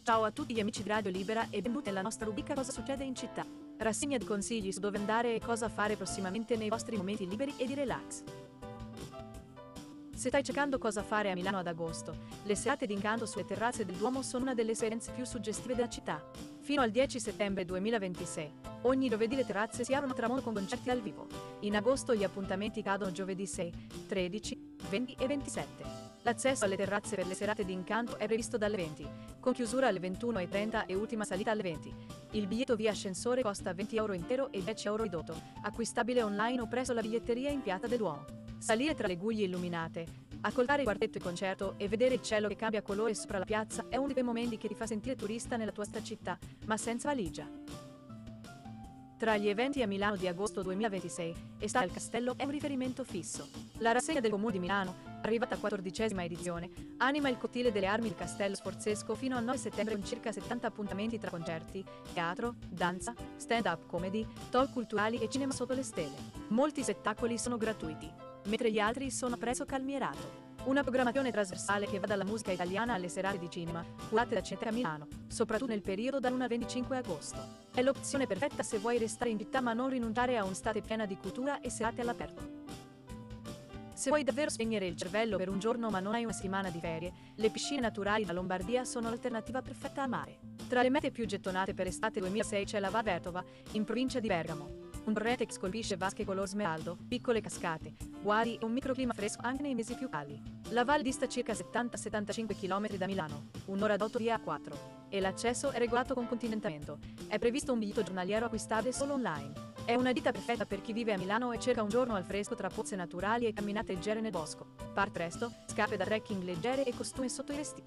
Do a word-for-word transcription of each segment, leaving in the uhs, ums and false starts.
Ciao a tutti gli amici di Radio Libera e benvenuti nella nostra rubrica Cosa succede in città. Rassegna di consigli su dove andare e cosa fare prossimamente nei vostri momenti liberi e di relax. Se stai cercando cosa fare a Milano ad agosto, le serate d'incanto sulle terrazze del Duomo sono una delle esperienze più suggestive della città. Fino al dieci settembre duemilaventisei, ogni giovedì le terrazze si aprono a tramonto con concerti dal vivo. In agosto gli appuntamenti cadono giovedì sei, tredici, venti e ventisette. L'accesso alle terrazze per le serate d'incanto è previsto dalle venti, con chiusura alle ventuno e trenta e ultima salita alle venti. Il biglietto via ascensore costa venti euro intero e dieci euro ridotto, acquistabile online o presso la biglietteria in Piazza del Duomo. Salire tra le guglie illuminate, ascoltare il quartetto in concerto e vedere il cielo che cambia colore sopra la piazza è uno di quei momenti che ti fa sentire turista nella tua città, ma senza valigia. Tra gli eventi a Milano di agosto duemilaventisei, Estate al Castello è un riferimento fisso. La rassegna del Comune di Milano, arrivata a quattordicesima edizione, anima il cortile delle armi il Castello Sforzesco fino al nove settembre con circa settanta appuntamenti tra concerti, teatro, danza, stand-up comedy, talk culturali e cinema sotto le stelle. Molti spettacoli sono gratuiti, mentre gli altri sono a prezzo calmierato. Una programmazione trasversale che va dalla musica italiana alle serate di cinema, curate da Centro a Milano, soprattutto nel periodo dall'primo al venticinque agosto. È l'opzione perfetta se vuoi restare in città ma non rinunciare a un'estate piena di cultura e serate all'aperto. Se vuoi davvero spegnere il cervello per un giorno ma non hai una settimana di ferie, le piscine naturali da Lombardia sono l'alternativa perfetta a mare. Tra le mete più gettonate per estate duemilasei c'è la Val Vertova, in provincia di Bergamo. Un torrente che scolpisce vasche color smeraldo, piccole cascate, guari e un microclima fresco anche nei mesi più caldi. La Val dista circa settanta settantacinque chilometri da Milano, un'ora d'autovia a quattro, e l'accesso è regolato con contingentamento. È previsto un biglietto giornaliero acquistabile solo online. È una gita perfetta per chi vive a Milano e cerca un giorno al fresco tra pozze naturali e camminate leggere nel bosco. Part presto, scarpe da trekking leggere e costume sotto i vestiti.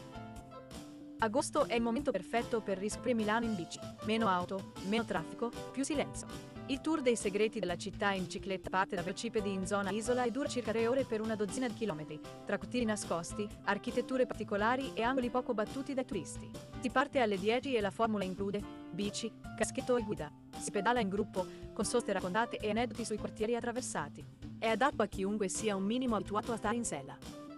Agosto è il momento perfetto per riscoprire Milano in bici. Meno auto, meno traffico, più silenzio. Il tour dei segreti della città in bicicletta parte da Velocipedi in zona Isola e dura circa tre ore per una dozzina di chilometri, tra cortili nascosti, architetture particolari e angoli poco battuti dai turisti. Si parte alle dieci e la formula include bici, caschetto e guida. Si pedala in gruppo, con soste raccontate e aneddoti sui quartieri attraversati. È adatto a chiunque sia un minimo abituato a stare in sella.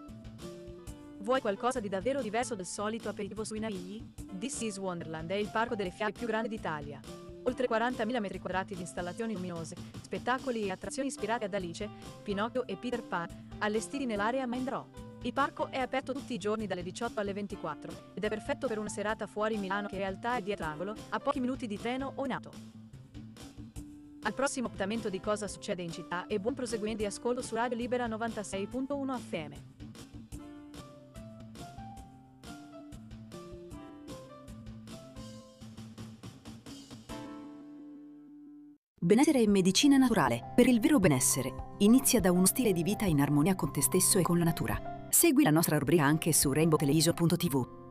Vuoi qualcosa di davvero diverso dal solito aperitivo sui Navigli? This is Wonderland è il parco delle fiabe più grande d'Italia. Oltre quarantamila metri quadrati di installazioni luminose, spettacoli e attrazioni ispirate ad Alice, Pinocchio e Peter Pan, allestiti nell'area Maindrò. Il parco è aperto tutti i giorni dalle diciotto alle ventiquattro ed è perfetto per una serata fuori Milano che in realtà è dietro angolo, a pochi minuti di treno o in auto. Al prossimo appuntamento di Cosa succede in città e buon proseguimento di ascolto su Radio Libera novantasei punto uno F M. Benessere e medicina naturale. Per il vero benessere, inizia da uno stile di vita in armonia con te stesso e con la natura. Segui la nostra rubrica anche su rainbow television punto t v.